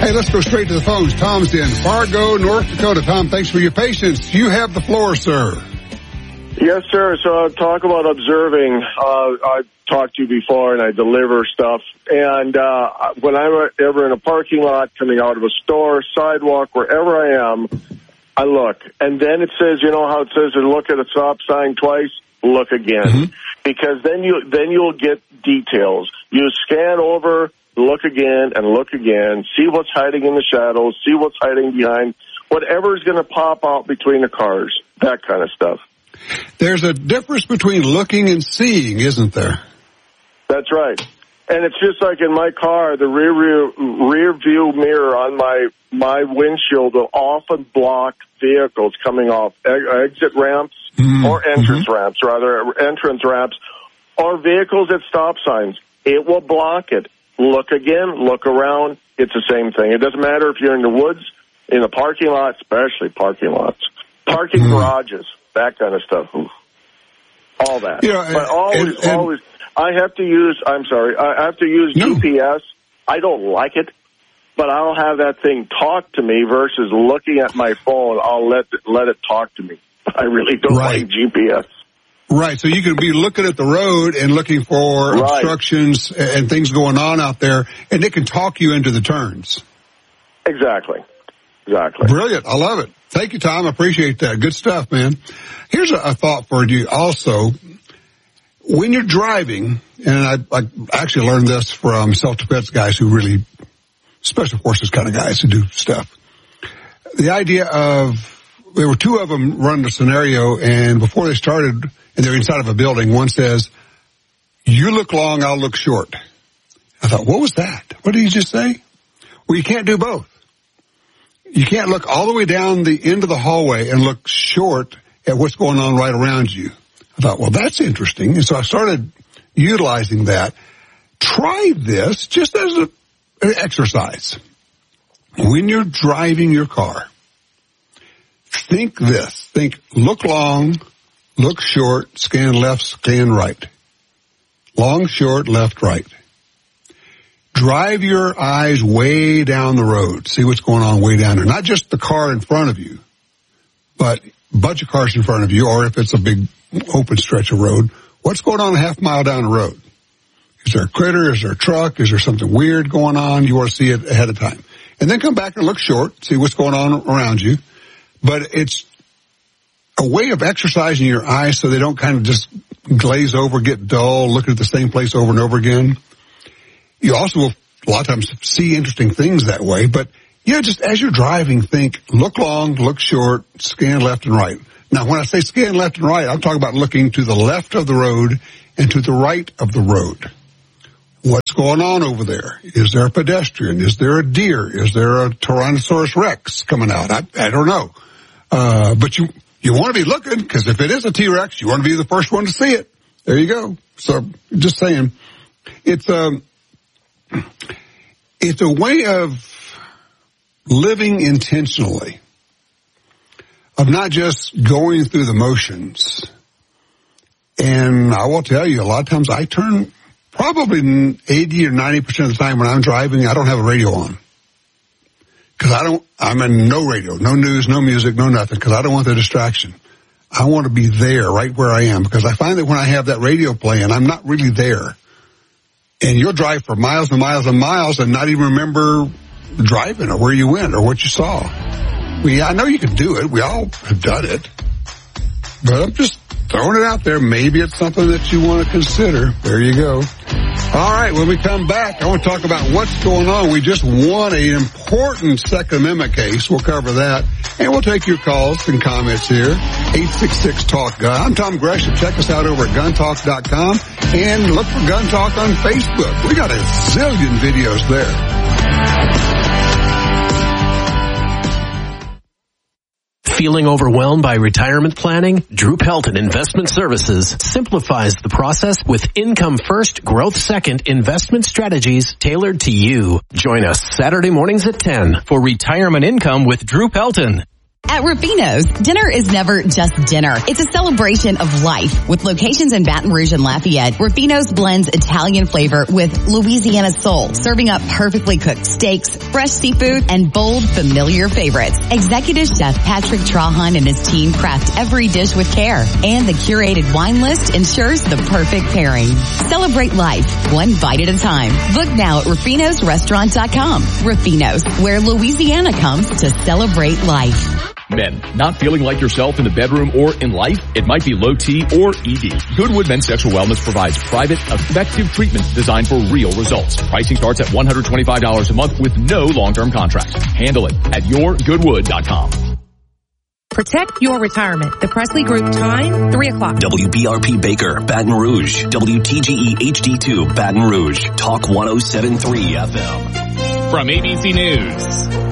Hey, let's go straight to the phones. Tom's in Fargo, North Dakota. Tom, thanks for your patience. You have the floor, sir. Yes, sir. So talk about observing. I've talked to you before, and I deliver stuff. And when I'm ever in a parking lot, coming out of a store, sidewalk, wherever I am, I look. And then it says, you know how it says to look at a stop sign twice? Look again. Mm-hmm. Because then you'll get details. You scan over, look again, and look again. See what's hiding in the shadows. See what's hiding behind. Whatever's going to pop out between the cars. That kind of stuff. There's a difference between looking and seeing, isn't there? That's right. And it's just like in my car, the rear view mirror on my windshield will often block vehicles coming off exit ramps or entrance ramps, or vehicles at stop signs. It will block it. Look again, look around. It's the same thing. It doesn't matter if you're in the woods, in a parking lot, especially parking lots, parking garages. That kind of stuff. All that. You know, but always, I have to use GPS. I don't like it, but I'll have that thing talk to me versus looking at my phone. I'll let it talk to me. I really don't like GPS. Right, so you can be looking at the road and looking for obstructions and things going on out there, and it can talk you into the turns. Exactly. Brilliant. I love it. Thank you, Tom. I appreciate that. Good stuff, man. Here's a thought for you also. When you're driving, and I actually learned this from self-defense guys who really, special forces kind of guys who do stuff. The idea of, there were two of them running a scenario, and before they started, and they're inside of a building, one says, you look long, I'll look short. I thought, what was that? What did he just say? Well, you can't do both. You can't look all the way down the end of the hallway and look short at what's going on right around you. I thought, well, that's interesting. And so I started utilizing that. Try this just as an exercise. When you're driving your car, think this. Think, look long, look short, scan left, scan right. Long, short, left, right. Drive your eyes way down the road. See what's going on way down there. Not just the car in front of you, but a bunch of cars in front of you, or if it's a big open stretch of road, what's going on a half mile down the road? Is there a critter? Is there a truck? Is there something weird going on? You want to see it ahead of time. And then come back and look short, see what's going on around you. But it's a way of exercising your eyes so they don't kind of just glaze over, get dull, looking at the same place over and over again. You also will a lot of times see interesting things that way, but just as you're driving, think, look long, look short, scan left and right. Now, when I say scan left and right, I'm talking about looking to the left of the road and to the right of the road. What's going on over there? Is there a pedestrian? Is there a deer? Is there a Tyrannosaurus Rex coming out? I don't know. But you want to be looking, because if it is a T-Rex, you want to be the first one to see it. There you go. So, just saying, it's a way of living intentionally, of not just going through the motions. And I will tell you, a lot of times I turn, probably 80 or 90% of the time when I'm driving, I don't have a radio on. Because I'm in no radio, no news, no music, no nothing, because I don't want the distraction. I want to be there right where I am, because I find that when I have that radio playing, I'm not really there. And you'll drive for miles and miles and miles and not even remember driving or where you went or what you saw. I know you can do it. We all have done it. But I'm just throwing it out there. Maybe it's something that you want to consider. There you go. All right, when we come back, I want to talk about what's going on. We just won an important Second Amendment case. We'll cover that. And we'll take your calls and comments here. 866-TALK-GUN. I'm Tom Gresham. Check us out over at guntalk.com. And look for Gun Talk on Facebook. We got a zillion videos there. Feeling overwhelmed by retirement planning? Drew Pelton Investment Services simplifies the process with income first, growth second investment strategies tailored to you. Join us Saturday mornings at 10 for Retirement Income with Drew Pelton. At Rufino's, dinner is never just dinner. It's a celebration of life. With locations in Baton Rouge and Lafayette, Rufino's blends Italian flavor with Louisiana soul, serving up perfectly cooked steaks, fresh seafood, and bold, familiar favorites. Executive Chef Patrick Trahan and his team craft every dish with care, and the curated wine list ensures the perfect pairing. Celebrate life, one bite at a time. Book now at Rufino'sRestaurant.com. Rufino's, where Louisiana comes to celebrate life. Men, not feeling like yourself in the bedroom or in life? It might be low T or ED. Goodwood Men's Sexual Wellness provides private, effective treatments designed for real results. Pricing starts at $125 a month with no long-term contract. Handle it at yourgoodwood.com. Protect your retirement. The Presley Group time, 3 o'clock. WBRP Baker, Baton Rouge. WTGE HD2, Baton Rouge. Talk 107.3 FM. From ABC News.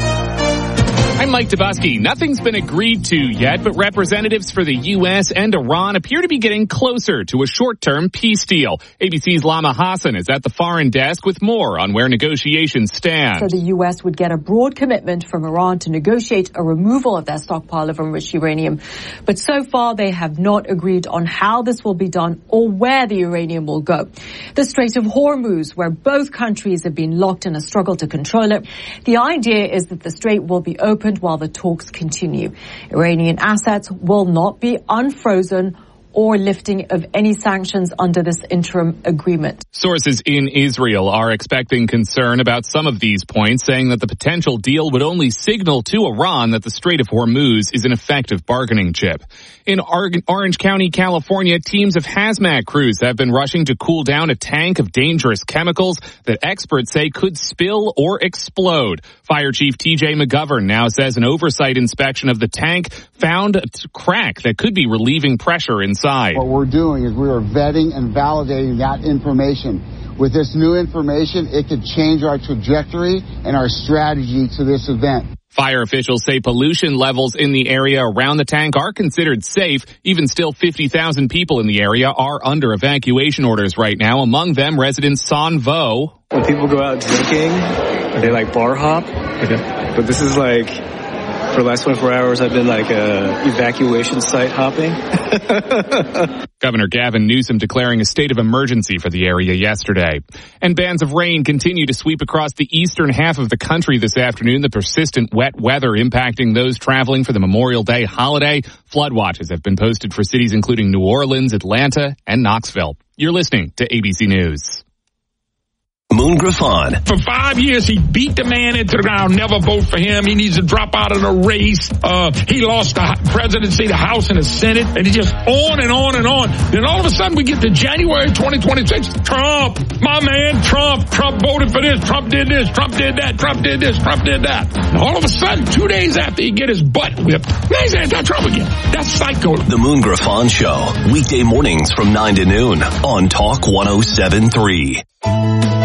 I'm Mike Dubusky. Nothing's been agreed to yet, but representatives for the U.S. and Iran appear to be getting closer to a short-term peace deal. ABC's Lama Hassan is at the foreign desk with more on where negotiations stand. So the U.S. would get a broad commitment from Iran to negotiate a removal of their stockpile of enriched uranium. But so far, they have not agreed on how this will be done or where the uranium will go. The Strait of Hormuz, where both countries have been locked in a struggle to control it. The idea is that the strait will be open while the talks continue. Iranian assets will not be unfrozen or lifting of any sanctions under this interim agreement. Sources in Israel are expecting concern about some of these points, saying that the potential deal would only signal to Iran that the Strait of Hormuz is an effective bargaining chip. In Orange County, California, teams of hazmat crews have been rushing to cool down a tank of dangerous chemicals that experts say could spill or explode. Fire Chief TJ McGovern now says an oversight inspection of the tank found a crack that could be relieving pressure inside. What we're doing is we are vetting and validating that information. With this new information, it could change our trajectory and our strategy to this event. Fire officials say pollution levels in the area around the tank are considered safe. Even still, 50,000 people in the area are under evacuation orders right now, among them resident Son Vo. When people go out drinking, they like bar hop. Okay. But this is like, for the last 24 hours, I've been like evacuation site hopping. Governor Gavin Newsom declaring a state of emergency for the area yesterday. And bands of rain continue to sweep across the eastern half of the country this afternoon. The persistent wet weather impacting those traveling for the Memorial Day holiday. Flood watches have been posted for cities including New Orleans, Atlanta, and Knoxville. You're listening to ABC News. Moon Griffon. For 5 years, he beat the man into the ground. Never vote for him. He needs to drop out of the race. He lost the presidency, the House, and the Senate. And he just on and on and on. Then all of a sudden, we get to January 2026. Trump, my man, Trump voted for this. Trump did this. Trump did that. Trump did this. Trump did that. And all of a sudden, 2 days after he get his butt whipped, he's anti-Trump again. That's psycho. The Moon Griffon Show. Weekday mornings from 9 to noon on Talk 107.3.